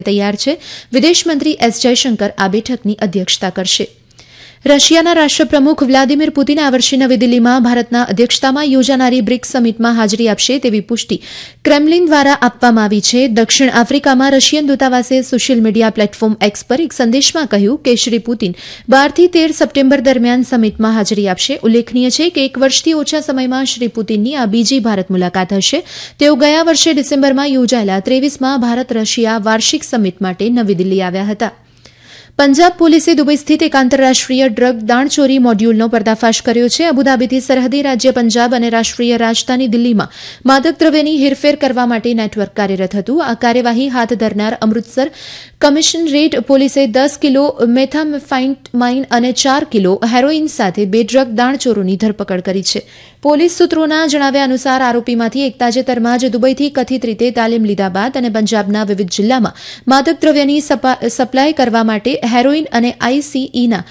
તૈયાર છે. વિદેશ મંત્રી એસ જયશંકર આ બેઠકની અધ્યક્ષતા કરશે. રશિયાના રાષ્ટ્રપ્રમુખ વ્લાદિમીર પુતિન આ વર્ષે નવી દિલ્હીમાં ભારતના અધ્યક્ષતામાં યોજાનારી બ્રિક્સ સમિટમાં હાજરી આપશે તેવી પુષ્ટિ ક્રેમલિન દ્વારા આપવામાં આવી છે. દક્ષિણ આફ્રિકામાં Russian દૂતાવાસે social media platform x પર એક સંદેશમાં કહ્યું કે શ્રી પુતિન 12 થી 13 સપ્ટેમ્બર દરમિયાન સમિટમાં હાજરી આપશે. ઉલ્લેખનીય છે કે એક વર્ષથી ઓછા સમયમાં શ્રી પુતિનની આ બીજી ભારત મુલાકાત હશે. તેઓ ગયા વર્ષે ડિસેમ્બરમાં યોજાયેલા 23મા ભારત રશિયા વાર્ષિક સમિટ માટે નવી દિલ્હી આવ્યા હતા. પંજાબ પોલીસે દુબઈ સ્થિત એક આંતરરાષ્ટ્રીય ડ્રગ દાણચોરી મોડ્યુલનો પર્દાફાશ કર્યો છે. અબુધાબીથી સરહદી રાજ્ય પંજાબ અને રાષ્ટ્રીય રાજધાની દિલ્હીમાં માદક દ્રવ્યની હેરફેર કરવા માટે નેટવર્ક કાર્યરત હતું. આ કાર્યવાહી હાથ ધરનાર અમૃતસર કમિશનરેટ પોલીસે 10 કિલો મેથામ્ફેટામાઇન અને 4 કિલો હેરોઇન સાથે 2 ડ્રગ દાણચોરોની ધરપકડ કરી છે. પોલીસ સૂત્રોના જણાવ્યા અનુસાર આરોપીમાંથી એક તાજેતરમાં જ દુબઈથી કથિત રીતે તાલીમ લીધા બાદ અને પંજાબના વિવિધ જિલ્લામાં માદક દ્રવ્યની સપ્લાય કરવા માટે હેરોઇન અને આઈસીઈના